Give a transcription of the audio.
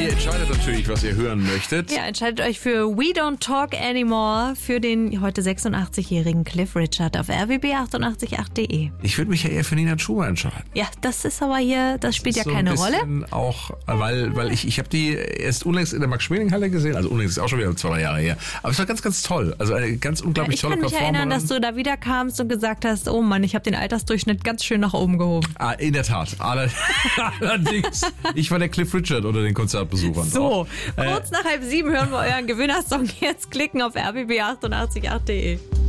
Ihr entscheidet natürlich, was ihr hören möchtet. Ja, entscheidet euch für We Don't Talk Anymore für den heute 86-jährigen Cliff Richard auf rbb888.de. Ich würde mich ja eher für Nina Chuba entscheiden. Ja, das ist aber hier, das spielt ja So keine ein Rolle. Auch, weil ich habe die erst unlängst in der Max-Schmeling-Halle gesehen. Also unlängst ist auch schon wieder 2-3 Jahre her. Aber es war ganz, ganz toll. Also eine ganz unglaublich Ich tolle kann mich Performance. erinnern, dass du da wieder kamst und gesagt hast, oh Mann, ich habe den Altersdurchschnitt ganz schön nach oben gehoben. Ah, in der Tat. Allerdings, ich war der Cliff Richard unter den Konzertbesuchern. So, kurz nach 6:30 hören wir euren Gewinnersong. Jetzt klicken auf rbb888.de.